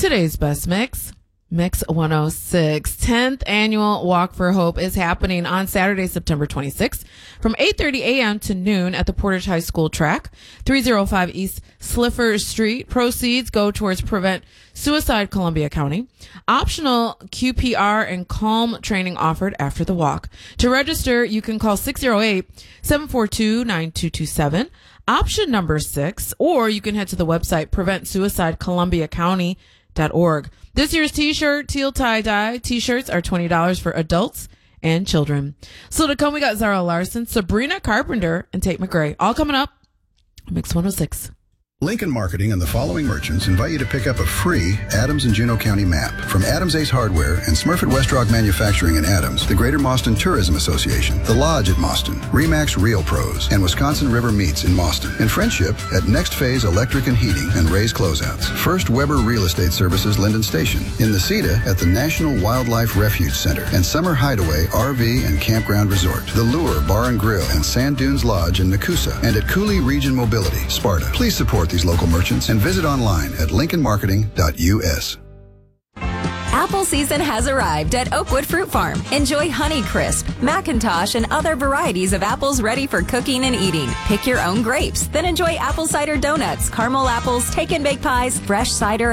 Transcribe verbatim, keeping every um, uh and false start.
Today's best mix, Mix one oh six. tenth Annual Walk for Hope is happening on Saturday, September twenty-sixth from eight thirty a.m. to noon at the Portage High School track, three oh five East Slipher Street. Proceeds go towards Prevent Suicide Columbia County. Optional Q P R and CALM training offered after the walk. To register, you can call six oh eight, seven four two, nine two two seven, option number six, or you can head to the website prevent suicide columbia county dot org. This year's t-shirt, teal tie-dye t-shirts are twenty dollars for adults and children. So to come, we got Zara Larson, Sabrina Carpenter, and Tate McRae. All coming up, Mix one oh six. Lincoln Marketing and the following merchants invite you to pick up a free Adams and Juneau County map from Adams Ace Hardware and Smurfit Westrock Manufacturing in Adams, the Greater Mauston Tourism Association, The Lodge at Mauston, Remax Real Pros, and Wisconsin River Meats in Mauston. In friendship at Next Phase Electric and Heating and Ray's Closeouts. First Weber Real Estate Services Linden Station. In the CETA at the National Wildlife Refuge Center and Summer Hideaway R V and Campground Resort. The Lure Bar and Grill and Sand Dunes Lodge in Nakusa. And at Cooley Region Mobility, Sparta. Please support these local merchants and visit online at lincoln marketing dot u s. Apple season has arrived at Oakwood Fruit Farm. Enjoy Honeycrisp, Macintosh, and other varieties of apples ready for cooking and eating. Pick your own grapes, then enjoy apple cider donuts, caramel apples, take and bake pies, fresh cider,